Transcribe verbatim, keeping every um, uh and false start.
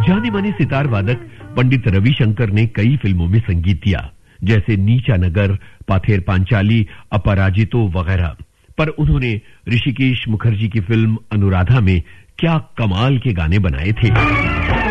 जाने माने सितार वादक पंडित रविशंकर ने कई फिल्मों में संगीत दिया, जैसे नीचा नगर, पाथेर पांचाली, अपराजितो वगैरह। पर उन्होंने ऋषिकेश मुखर्जी की फिल्म अनुराधा में क्या कमाल के गाने बनाए थे।